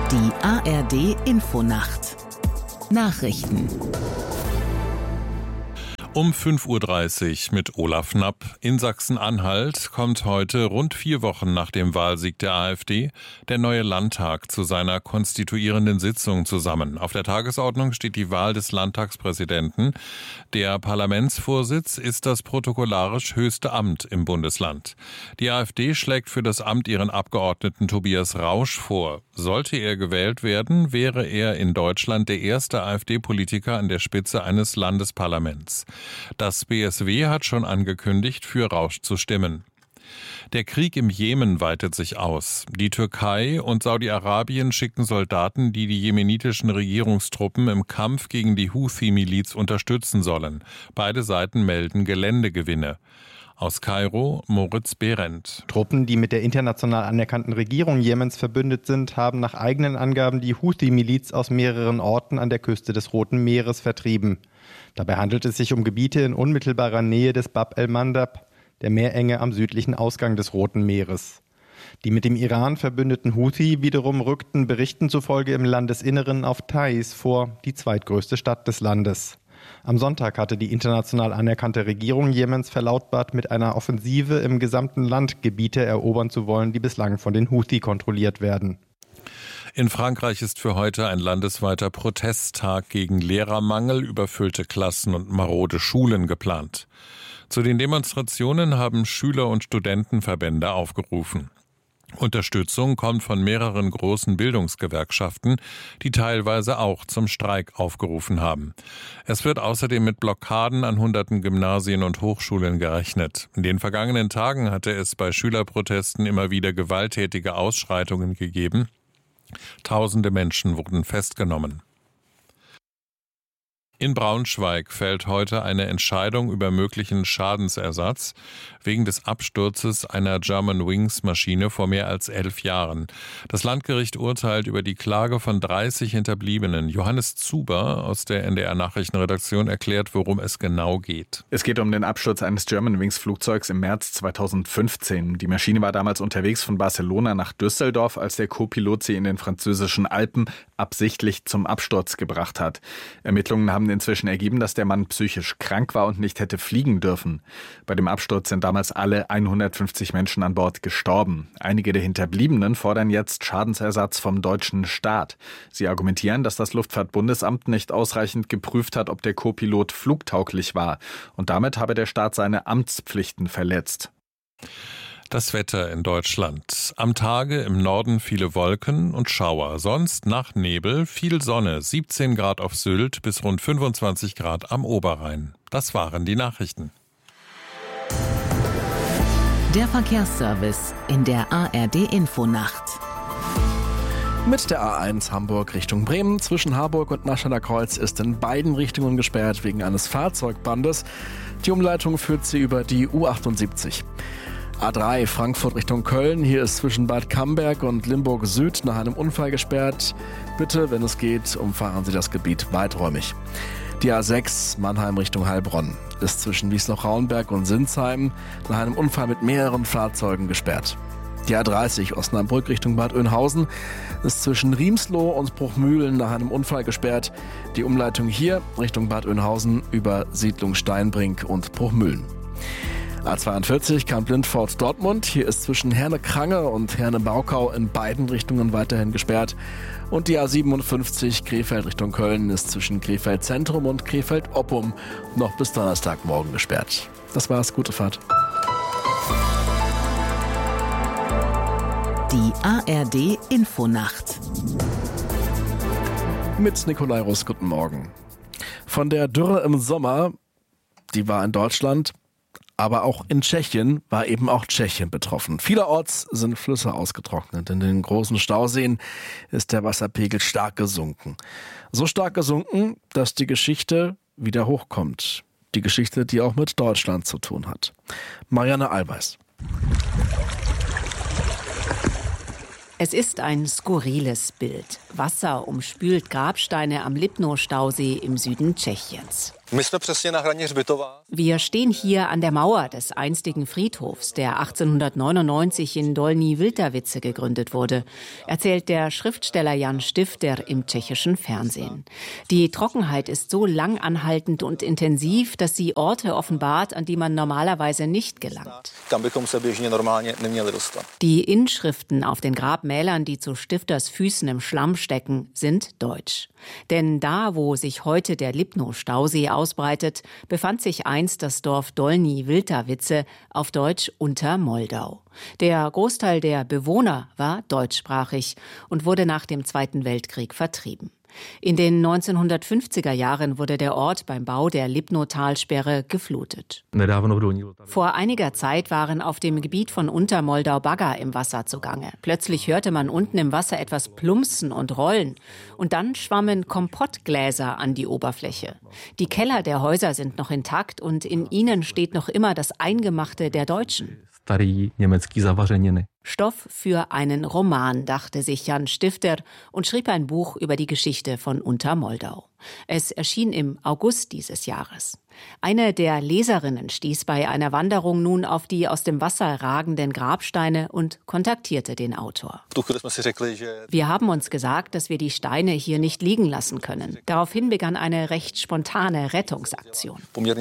Die ARD-Infonacht. Nachrichten. Um 5.30 Uhr mit Olaf Knapp. In Sachsen-Anhalt kommt heute, rund 4 Wochen nach dem Wahlsieg der AfD, der neue Landtag zu seiner konstituierenden Sitzung zusammen. Auf der Tagesordnung steht die Wahl des Landtagspräsidenten. Der Parlamentsvorsitz ist das protokollarisch höchste Amt im Bundesland. Die AfD schlägt für das Amt ihren Abgeordneten Tobias Rausch vor. Sollte er gewählt werden, wäre er in Deutschland der erste AfD-Politiker an der Spitze eines Landesparlaments. Das BSW hat schon angekündigt, für Rausch zu stimmen. Der Krieg im Jemen weitet sich aus. Die Türkei und Saudi-Arabien schicken Soldaten, die die jemenitischen Regierungstruppen im Kampf gegen die Houthi-Miliz unterstützen sollen. Beide Seiten melden Geländegewinne. Aus Kairo, Moritz Behrendt. Truppen, die mit der international anerkannten Regierung Jemens verbündet sind, haben nach eigenen Angaben die Houthi-Miliz aus mehreren Orten an der Küste des Roten Meeres vertrieben. Dabei handelt es sich um Gebiete in unmittelbarer Nähe des Bab el-Mandab, der Meerenge am südlichen Ausgang des Roten Meeres. Die mit dem Iran verbündeten Houthi wiederum rückten Berichten zufolge im Landesinneren auf Taiz vor, die zweitgrößte Stadt des Landes. Am Sonntag hatte die international anerkannte Regierung Jemens verlautbart, mit einer Offensive im gesamten Land Gebiete erobern zu wollen, die bislang von den Houthi kontrolliert werden. In Frankreich ist für heute ein landesweiter Protesttag gegen Lehrermangel, überfüllte Klassen und marode Schulen geplant. Zu den Demonstrationen haben Schüler- und Studentenverbände aufgerufen. Unterstützung kommt von mehreren großen Bildungsgewerkschaften, die teilweise auch zum Streik aufgerufen haben. Es wird außerdem mit Blockaden an hunderten Gymnasien und Hochschulen gerechnet. In den vergangenen Tagen hatte es bei Schülerprotesten immer wieder gewalttätige Ausschreitungen gegeben. Tausende Menschen wurden festgenommen. In Braunschweig fällt heute eine Entscheidung über möglichen Schadensersatz wegen des Absturzes einer Germanwings-Maschine vor mehr als 11 Jahren. Das Landgericht urteilt über die Klage von 30 Hinterbliebenen. Johannes Zuber aus der NDR-Nachrichtenredaktion erklärt, worum es genau geht. Es geht um den Absturz eines Germanwings-Flugzeugs im März 2015. Die Maschine war damals unterwegs von Barcelona nach Düsseldorf, als der Co-Pilot sie in den französischen Alpen absichtlich zum Absturz gebracht hat. Ermittlungen haben inzwischen ergeben, dass der Mann psychisch krank war und nicht hätte fliegen dürfen. Bei dem Absturz sind damals alle 150 Menschen an Bord gestorben. Einige der Hinterbliebenen fordern jetzt Schadensersatz vom deutschen Staat. Sie argumentieren, dass das Luftfahrtbundesamt nicht ausreichend geprüft hat, ob der Co-Pilot flugtauglich war. Und damit habe der Staat seine Amtspflichten verletzt. Das Wetter in Deutschland. Am Tage im Norden viele Wolken und Schauer. Sonst nach Nebel viel Sonne. 17 Grad auf Sylt bis rund 25 Grad am Oberrhein. Das waren die Nachrichten. Der Verkehrsservice in der ARD-Infonacht. Mit der A1 Hamburg Richtung Bremen zwischen Harburg und Nascheder Kreuz ist in beiden Richtungen gesperrt wegen eines Fahrzeugbrandes. Die Umleitung führt sie über die U78. A3 Frankfurt Richtung Köln. Hier ist zwischen Bad Camberg und Limburg Süd nach einem Unfall gesperrt. Bitte, wenn es geht, umfahren Sie das Gebiet weiträumig. Die A6 Mannheim Richtung Heilbronn ist zwischen Wiesloch-Rauenberg und Sinsheim nach einem Unfall mit mehreren Fahrzeugen gesperrt. Die A30 Osnabrück Richtung Bad Oeynhausen ist zwischen Riemsloh und Bruchmühlen nach einem Unfall gesperrt. Die Umleitung hier Richtung Bad Oeynhausen über Siedlung Steinbrink und Bruchmühlen. A42 Kamp-Lindfort Dortmund. Hier ist zwischen Herne-Krange und Herne-Baukau in beiden Richtungen weiterhin gesperrt. Und die A57 Krefeld Richtung Köln ist zwischen Krefeld Zentrum und Krefeld Oppum noch bis Donnerstagmorgen gesperrt. Das war's, gute Fahrt. Die ARD-Infonacht. Mit Nikolai Russ, guten Morgen. Von der Dürre im Sommer, die war in Deutschland, aber auch in Tschechien war eben auch Tschechien betroffen. Vielerorts sind Flüsse ausgetrocknet. In den großen Stauseen ist der Wasserpegel stark gesunken. So stark gesunken, dass die Geschichte wieder hochkommt. Die Geschichte, die auch mit Deutschland zu tun hat. Marianne Allweis. Es ist ein skurriles Bild. Wasser umspült Grabsteine am Lipno-Stausee im Süden Tschechiens. Wir stehen hier an der Mauer des einstigen Friedhofs, der 1899 in Dolní Vltavice gegründet wurde, erzählt der Schriftsteller Jan Stifter im tschechischen Fernsehen. Die Trockenheit ist so lang anhaltend und intensiv, dass sie Orte offenbart, an die man normalerweise nicht gelangt. Die Inschriften auf den Grabmälern, die zu Stifters Füßen im Schlamm stecken, sind deutsch. Denn da, wo sich heute der Lipno-Stausee ausbreitet, befand sich einst das Dorf Dolní Vltavice, auf Deutsch Untermoldau. Der Großteil der Bewohner war deutschsprachig und wurde nach dem Zweiten Weltkrieg vertrieben. In den 1950er Jahren wurde der Ort beim Bau der Lipno-Talsperre geflutet. Vor einiger Zeit waren auf dem Gebiet von Untermoldau Bagger im Wasser zugange. Plötzlich hörte man unten im Wasser etwas plumpsen und rollen. Und dann schwammen Kompottgläser an die Oberfläche. Die Keller der Häuser sind noch intakt und in ihnen steht noch immer das Eingemachte der Deutschen. Stoff für einen Roman, dachte sich Jan Stifter und schrieb ein Buch über die Geschichte von Untermoldau. Es erschien im August dieses Jahres. Eine der Leserinnen stieß bei einer Wanderung nun auf die aus dem Wasser ragenden Grabsteine und kontaktierte den Autor. Wir haben uns gesagt, dass wir die Steine hier nicht liegen lassen können. Daraufhin begann eine recht spontane Rettungsaktion.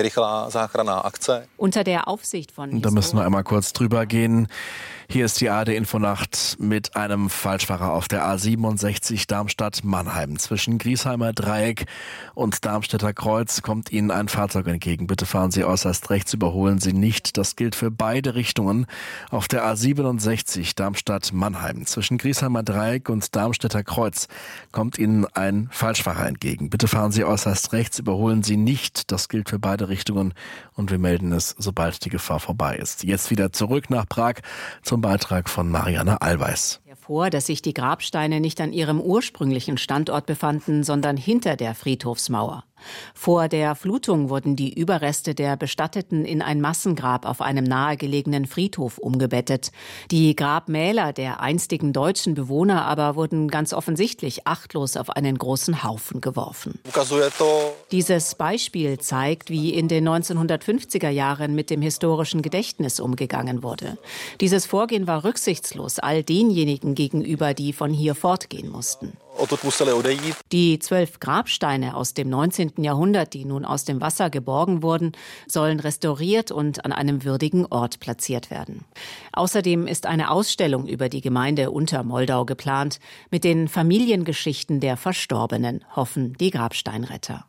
Unter der Aufsicht von... Da müssen wir einmal kurz drüber gehen. Hier ist die ARD-Infonacht mit einem Falschfahrer auf der A67 Darmstadt-Mannheim. Zwischen Griesheimer Dreieck und Darmstädter Kreuz kommt Ihnen ein Fahrzeug entgegen. Bitte fahren Sie äußerst rechts, überholen Sie nicht. Das gilt für beide Richtungen. Auf der A67 Darmstadt-Mannheim. Zwischen Griesheimer Dreieck und Darmstädter Kreuz kommt Ihnen ein Falschfahrer entgegen. Bitte fahren Sie äußerst rechts, überholen Sie nicht. Das gilt für beide Richtungen und wir melden es, sobald die Gefahr vorbei ist. Jetzt wieder zurück nach Prag zum Beitrag von Marianne Allweis. Hervor, dass sich die Grabsteine nicht an ihrem ursprünglichen Standort befanden, sondern hinter der Friedhofsmauer. Vor der Flutung wurden die Überreste der Bestatteten in ein Massengrab auf einem nahegelegenen Friedhof umgebettet. Die Grabmäler der einstigen deutschen Bewohner aber wurden ganz offensichtlich achtlos auf einen großen Haufen geworfen. Dieses Beispiel zeigt, wie in den 1950er Jahren mit dem historischen Gedächtnis umgegangen wurde. Dieses Vorgehen war rücksichtslos all denjenigen gegenüber, die von hier fortgehen mussten. Die 12 Grabsteine aus dem 19. Jahrhundert, die nun aus dem Wasser geborgen wurden, sollen restauriert und an einem würdigen Ort platziert werden. Außerdem ist eine Ausstellung über die Gemeinde Untermoldau geplant, mit den Familiengeschichten der Verstorbenen, hoffen die Grabsteinretter.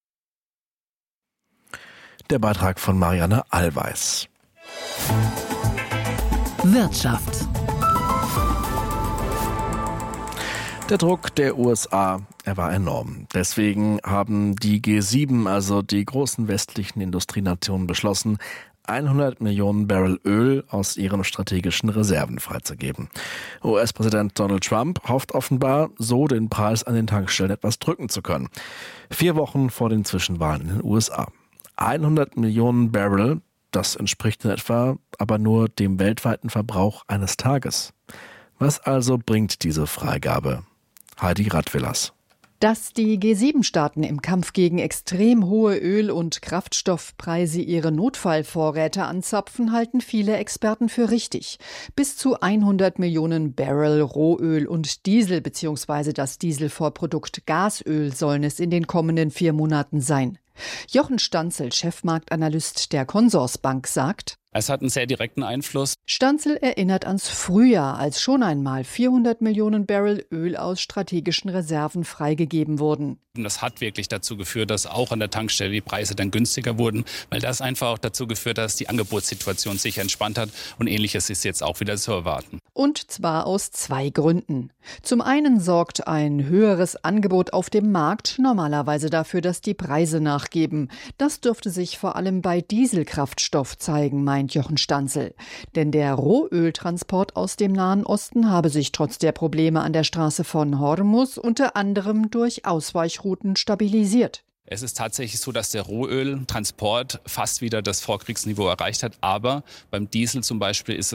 Der Beitrag von Marianne Allweis. Wirtschaft. Der Druck der USA, er war enorm. Deswegen haben die G7, also die großen westlichen Industrienationen, beschlossen, 100 Millionen Barrel Öl aus ihren strategischen Reserven freizugeben. US-Präsident Donald Trump hofft offenbar, so den Preis an den Tankstellen etwas drücken zu können. 4 Wochen vor den Zwischenwahlen in den USA. 100 Millionen Barrel, das entspricht in etwa aber nur dem weltweiten Verbrauch eines Tages. Was also bringt diese Freigabe? Heidi Radwillers. Dass die G7-Staaten im Kampf gegen extrem hohe Öl- und Kraftstoffpreise ihre Notfallvorräte anzapfen, halten viele Experten für richtig. Bis zu 100 Millionen Barrel Rohöl und Diesel bzw. das Dieselvorprodukt Gasöl sollen es in den kommenden 4 Monaten sein. Jochen Stanzel, Chefmarktanalyst der Consorsbank, sagt: Es hat einen sehr direkten Einfluss. Stanzel erinnert ans Frühjahr, als schon einmal 400 Millionen Barrel Öl aus strategischen Reserven freigegeben wurden. Und das hat wirklich dazu geführt, dass auch an der Tankstelle die Preise dann günstiger wurden, weil das einfach auch dazu geführt hat, dass die Angebotssituation sich entspannt hat und Ähnliches ist jetzt auch wieder zu erwarten. Und zwar aus 2 Gründen. Zum einen sorgt ein höheres Angebot auf dem Markt normalerweise dafür, dass die Preise nachgeben. Das dürfte sich vor allem bei Dieselkraftstoff zeigen, meint Jochen Stanzel. Denn der Rohöltransport aus dem Nahen Osten habe sich trotz der Probleme an der Straße von Hormuz unter anderem durch Ausweichrouten stabilisiert. Es ist tatsächlich so, dass der Rohöltransport fast wieder das Vorkriegsniveau erreicht hat. Aber beim Diesel zum Beispiel ist es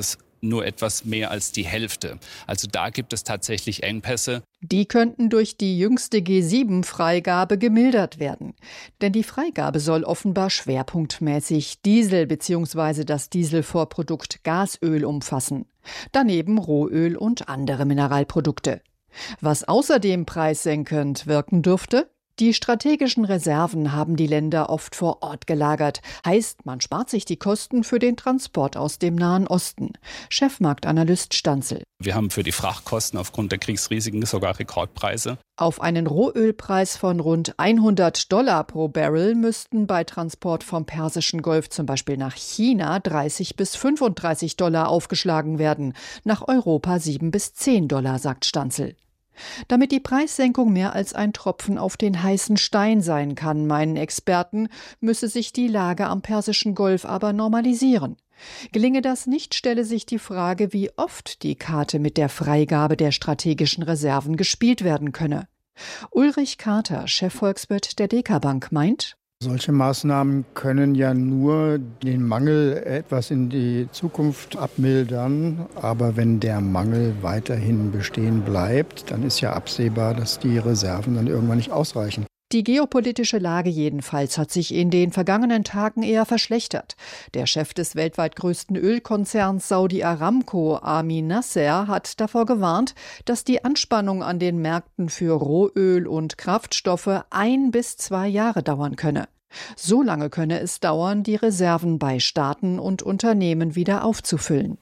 nur etwas mehr als die Hälfte. Also da gibt es tatsächlich Engpässe. Die könnten durch die jüngste G7-Freigabe gemildert werden. Denn die Freigabe soll offenbar schwerpunktmäßig Diesel bzw. das Dieselvorprodukt Gasöl umfassen. Daneben Rohöl und andere Mineralprodukte. Was außerdem preissenkend wirken dürfte? Die strategischen Reserven haben die Länder oft vor Ort gelagert. Heißt, man spart sich die Kosten für den Transport aus dem Nahen Osten. Chefmarktanalyst Stanzel. Wir haben für die Frachtkosten aufgrund der Kriegsrisiken sogar Rekordpreise. Auf einen Rohölpreis von rund $100 pro Barrel müssten bei Transport vom Persischen Golf zum Beispiel nach China $30 bis $35 aufgeschlagen werden. Nach Europa $7 bis $10, sagt Stanzel. Damit die Preissenkung mehr als ein Tropfen auf den heißen Stein sein kann, meinen Experten, müsse sich die Lage am Persischen Golf aber normalisieren. Gelinge das nicht, stelle sich die Frage, wie oft die Karte mit der Freigabe der strategischen Reserven gespielt werden könne. Ulrich Carter, Chefvolkswirt der DK Bank, meint: Solche Maßnahmen können ja nur den Mangel etwas in die Zukunft abmildern. Aber wenn der Mangel weiterhin bestehen bleibt, dann ist ja absehbar, dass die Reserven dann irgendwann nicht ausreichen. Die geopolitische Lage jedenfalls hat sich in den vergangenen Tagen eher verschlechtert. Der Chef des weltweit größten Ölkonzerns Saudi Aramco, Amin Nasser, hat davor gewarnt, dass die Anspannung an den Märkten für Rohöl und Kraftstoffe 1 bis 2 Jahre dauern könne. So lange könne es dauern, die Reserven bei Staaten und Unternehmen wieder aufzufüllen.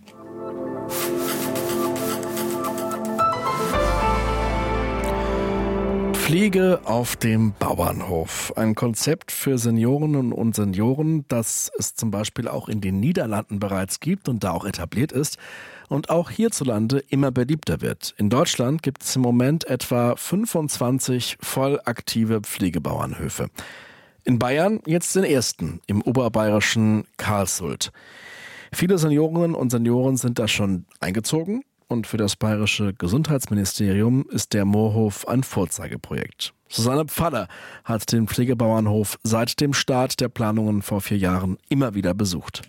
Pflege auf dem Bauernhof. Ein Konzept für Seniorinnen und Senioren, das es zum Beispiel auch in den Niederlanden bereits gibt und da auch etabliert ist und auch hierzulande immer beliebter wird. In Deutschland gibt es im Moment etwa 25 voll aktive Pflegebauernhöfe. In Bayern jetzt den ersten, im oberbayerischen Karlshult. Viele Seniorinnen und Senioren sind da schon eingezogen. Und für das bayerische Gesundheitsministerium ist der Moorhof ein Vorzeigeprojekt. Susanne Pfaller hat den Pflegebauernhof seit dem Start der Planungen vor 4 Jahren immer wieder besucht.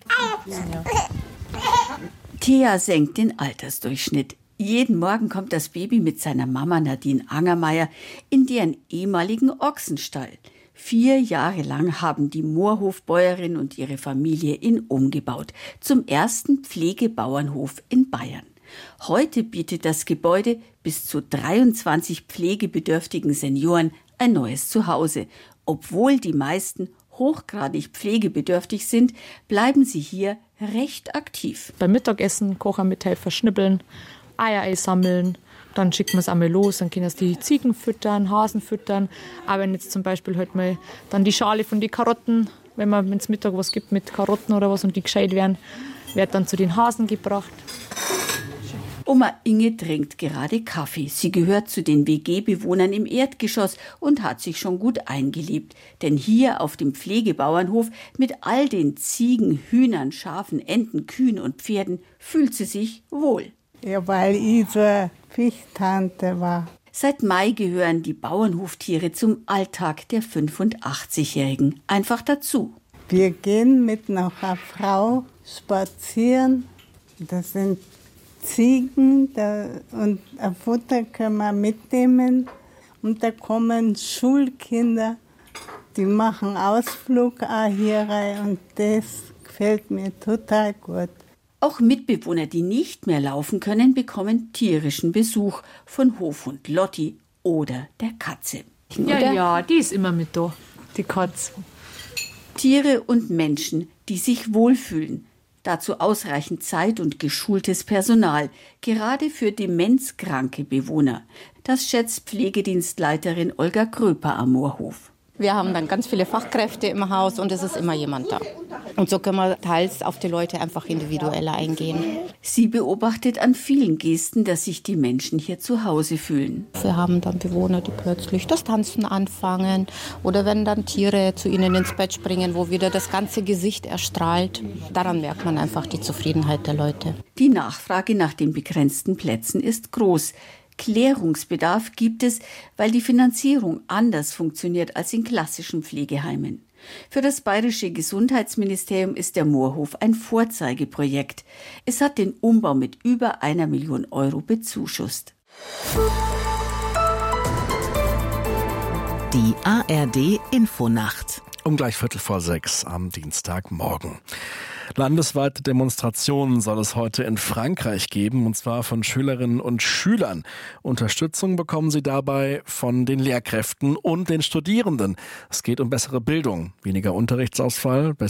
Thea senkt den Altersdurchschnitt. Jeden Morgen kommt das Baby mit seiner Mama Nadine Angermeier in deren ehemaligen Ochsenstall. 4 Jahre lang haben die Moorhofbäuerin und ihre Familie ihn umgebaut zum ersten Pflegebauernhof in Bayern. Heute bietet das Gebäude bis zu 23 pflegebedürftigen Senioren ein neues Zuhause. Obwohl die meisten hochgradig pflegebedürftig sind, bleiben sie hier recht aktiv. Beim Mittagessen kochen, mithelfen, schnippeln, Eier sammeln. Dann schickt man es einmal los, dann können es die Ziegen füttern, Hasen füttern. Aber wenn jetzt zum Beispiel halt mal dann die Schale von den Karotten, wenn man ins Mittag was gibt mit Karotten oder was und die gescheit werden, wird dann zu den Hasen gebracht. Oma Inge trinkt gerade Kaffee. Sie gehört zu den WG-Bewohnern im Erdgeschoss und hat sich schon gut eingelebt. Denn hier auf dem Pflegebauernhof mit all den Ziegen, Hühnern, Schafen, Enten, Kühen und Pferden fühlt sie sich wohl. Ja, weil ich so Pflichttante war. Seit Mai gehören die Bauernhoftiere zum Alltag der 85-Jährigen einfach dazu. Wir gehen mit einer Frau spazieren. Das sind Ziegen und ein Futter können wir mitnehmen. Und da kommen Schulkinder, die machen Ausflug auch hier rein und das gefällt mir total gut. Auch Mitbewohner, die nicht mehr laufen können, bekommen tierischen Besuch von Hofhund Lotti oder der Katze. Ja, die ist immer mit da, die Katze. Tiere und Menschen, die sich wohlfühlen. Dazu ausreichend Zeit und geschultes Personal, gerade für demenzkranke Bewohner. Das schätzt Pflegedienstleiterin Olga Kröper am Moorhof. Wir haben dann ganz viele Fachkräfte im Haus und es ist immer jemand da. Und so können wir teils auf die Leute einfach individueller eingehen. Sie beobachtet an vielen Gesten, dass sich die Menschen hier zu Hause fühlen. Wir haben dann Bewohner, die plötzlich das Tanzen anfangen oder wenn dann Tiere zu ihnen ins Bett springen, wo wieder das ganze Gesicht erstrahlt. Daran merkt man einfach die Zufriedenheit der Leute. Die Nachfrage nach den begrenzten Plätzen ist groß. Klärungsbedarf gibt es, weil die Finanzierung anders funktioniert als in klassischen Pflegeheimen. Für das bayerische Gesundheitsministerium ist der Moorhof ein Vorzeigeprojekt. Es hat den Umbau mit über 1 Million Euro bezuschusst. Die ARD Infonacht. Um gleich 5:45 am Dienstagmorgen. Landesweite Demonstrationen soll es heute in Frankreich geben, und zwar von Schülerinnen und Schülern. Unterstützung bekommen sie dabei von den Lehrkräften und den Studierenden. Es geht um bessere Bildung, weniger Unterrichtsausfall,